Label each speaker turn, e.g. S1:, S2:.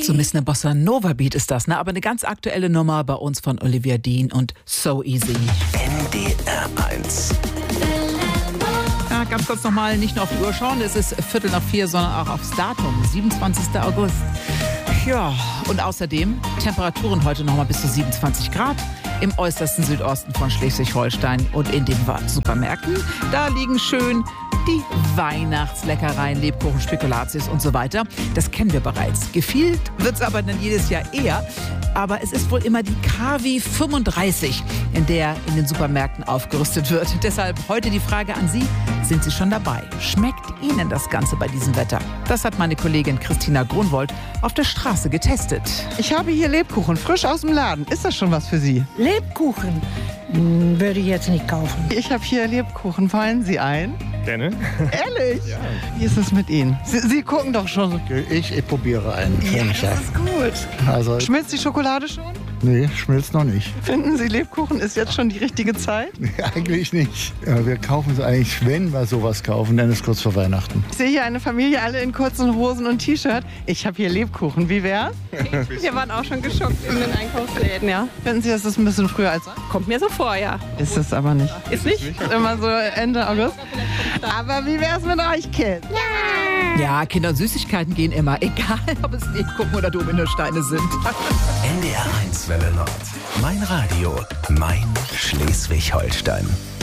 S1: So ein bisschen ein Bossa Nova Beat ist das, ne? Aber eine ganz aktuelle Nummer bei uns von Olivia Dean und So Easy.
S2: NDR 1.
S1: Ja, ganz kurz nochmal, nicht nur auf die Uhr schauen, es ist 3:45, sondern auch aufs Datum, 27. August. Ja, und außerdem Temperaturen heute nochmal bis zu 27 Grad im äußersten Südosten von Schleswig-Holstein und in den Supermärkten. Da liegen schön die Weihnachtsleckereien, Lebkuchen, Spekulatius und so weiter. Das kennen wir bereits. Gefühlt wird es aber dann jedes Jahr eher. Aber es ist wohl immer die KW 35, in der in den Supermärkten aufgerüstet wird. Deshalb heute die Frage an Sie, sind Sie schon dabei? Schmeckt Ihnen das Ganze bei diesem Wetter? Das hat meine Kollegin Christina Grunwold auf der Straße getestet.
S3: Ich habe hier Lebkuchen, frisch aus dem Laden. Ist das schon was für Sie?
S4: Lebkuchen würde ich jetzt nicht kaufen.
S3: Ich habe hier Lebkuchen. Fallen Sie ein?
S5: Gerne.
S3: Ehrlich? Ja. Wie ist es mit Ihnen? Sie gucken doch schon.
S6: Ich probiere einen.
S3: Ja, das ist gut.
S6: Also,
S3: Schmilzt die Schokolade schon?
S6: nee, schmilzt noch nicht.
S3: Finden Sie, Lebkuchen ist jetzt schon die richtige Zeit?
S6: Eigentlich nicht. Ja, wir kaufen es eigentlich, wenn wir sowas kaufen, dann ist kurz vor Weihnachten.
S3: Ich sehe hier eine Familie, alle in kurzen Hosen und T-Shirt. Ich habe hier Lebkuchen. Wie wär's?
S7: Wir waren auch schon geschockt in den Einkaufsläden, ja.
S3: Finden Sie, das ist ein bisschen früher als sonst?
S7: Kommt mir so vor, ja.
S3: Ist es aber nicht.
S7: Ist nicht?
S3: Immer so Ende August. Aber wie wär's mit euch, Kids?
S1: Ja, Kinder und Süßigkeiten gehen immer, egal ob es Lebkuchen oder Dominosteine sind.
S2: NDR 1 Welle Nord. Mein Radio, mein Schleswig-Holstein.